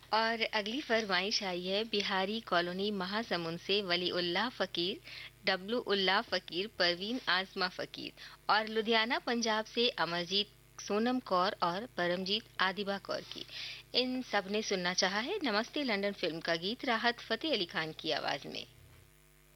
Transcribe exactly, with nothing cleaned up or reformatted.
और अगली फरमाइश आई है बिहारी कॉलोनी महासमुंद से वली उल्लाह फ़कीर, डब्लू उल्लाह फ़कीर, परवीन आज़मा फ़कीर और लुधियाना पंजाब से अमरजीत, सोनम कौर और परमजीत आदिबा कौर की। इन सब ने सुनना चाहा है नमस्ते लंदन फिल्म का गीत राहत फ़तेह अली खान की आवाज़ में।